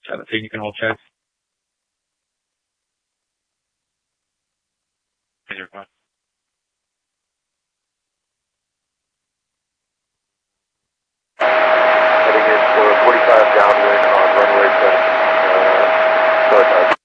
17, you can hold checks. Here's your phone. Heading in for 45 downwind on runway 7.